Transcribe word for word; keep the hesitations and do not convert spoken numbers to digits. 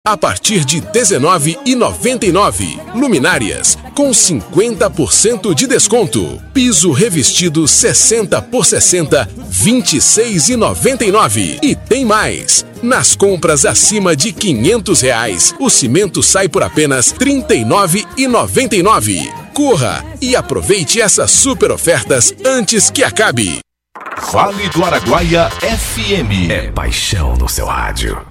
a partir de dezenove reais e noventa e nove centavos. Luminárias com cinquenta por cento de desconto. Piso revestido sessenta por sessenta, vinte e seis reais e noventa e nove centavos. E tem mais! Nas compras acima de quinhentos reais, o cimento sai por apenas trinta e nove reais e noventa e nove centavos. Corra e aproveite essas super ofertas antes que acabe. Vale do Araguaia F M. É paixão no seu rádio.